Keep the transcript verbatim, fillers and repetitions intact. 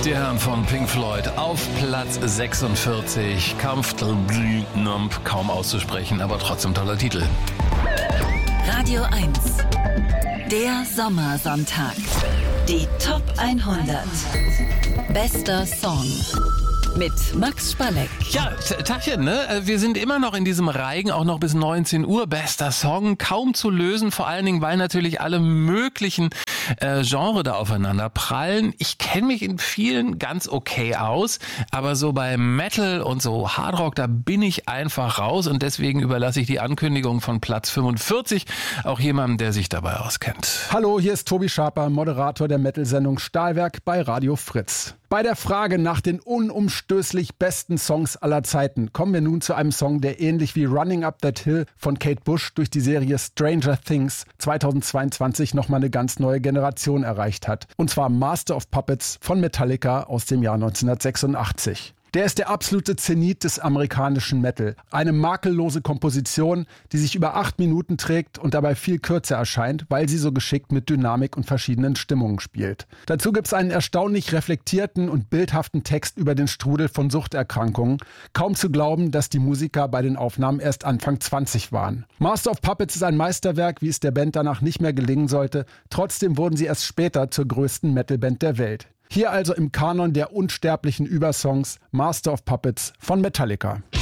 Die Herren von Pink Floyd auf Platz sechsundvierzig. Comfortably Numb, kaum auszusprechen, aber trotzdem toller Titel. Radio eins, der Sommersonntag. Die Top hundert. Bester Song. Mit Max Spalleck. Ja, Tachchen, ne? Wir sind immer noch in diesem Reigen, auch noch bis neunzehn Uhr. Bester Song, kaum zu lösen, vor allen Dingen, weil natürlich alle möglichen äh, Genre da aufeinander prallen. Ich kenne mich in vielen ganz okay aus, aber so bei Metal und so Hardrock, da bin ich einfach raus und deswegen überlasse ich die Ankündigung von Platz fünfundvierzig auch jemandem, der sich dabei auskennt. Hallo, hier ist Tobi Schaper, Moderator der Metal-Sendung Stahlwerk bei Radio Fritz. Bei der Frage nach den unumstößlich besten Songs aller Zeiten kommen wir nun zu einem Song, der ähnlich wie Running Up That Hill von Kate Bush durch die Serie Stranger Things zweitausendzweiundzwanzig nochmal eine ganz neue Generation erreicht hat. Und zwar Master of Puppets von Metallica aus dem Jahr neunzehnhundertsechsundachtzig. Der ist der absolute Zenit des amerikanischen Metal. Eine makellose Komposition, die sich über acht Minuten trägt und dabei viel kürzer erscheint, weil sie so geschickt mit Dynamik und verschiedenen Stimmungen spielt. Dazu gibt es einen erstaunlich reflektierten und bildhaften Text über den Strudel von Suchterkrankungen. Kaum zu glauben, dass die Musiker bei den Aufnahmen erst Anfang zwanzig waren. Master of Puppets ist ein Meisterwerk, wie es der Band danach nicht mehr gelingen sollte. Trotzdem wurden sie erst später zur größten Metalband der Welt. Hier also im Kanon der unsterblichen Übersongs Master of Puppets von Metallica.